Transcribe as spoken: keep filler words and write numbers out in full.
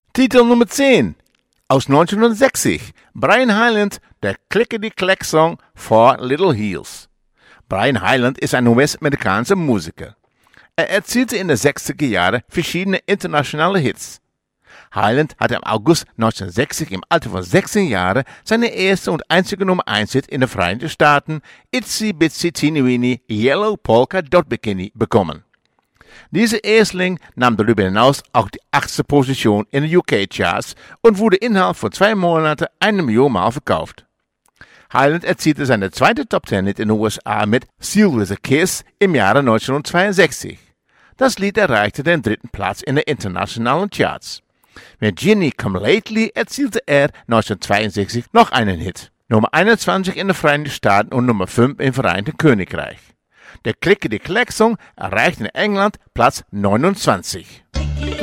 Titel Nummer zehn aus neunzehnhundertsechzig. Brian Hyland, der Clickety-Clack-Song Four Little Heels. Brian Hyland ist ein US-amerikanischer Musiker. Er erzielte in den sechziger Jahren verschiedene internationale Hits. Hyland hatte im August neunzehnhundertsechzig im Alter von sechzehn Jahren seine erste und einzige Nummer eins Hit in den Vereinigten Staaten, Itsy Bitsy Teeny Weeny Yellow Polka Dot Bikini, bekommen. Dieser Erstling nahm darüber hinaus auch die achte Position in den U K-Charts und wurde innerhalb von zwei Monaten eine Million Mal verkauft. Hyland erzielte seine zweite Top Ten Hit in den U S A mit Seal with a Kiss im Jahre neunzehnhundertzweiundsechzig. Das Lied erreichte den dritten Platz in den internationalen Charts. Mit Ginny Come Lately erzielte er neunzehnhundertzweiundsechzig noch einen Hit. Nummer einundzwanzig in den Vereinigten Staaten und Nummer fünf im Vereinigten Königreich. Der Clickety-Clack-Song erreichte in England Platz neunundzwanzig.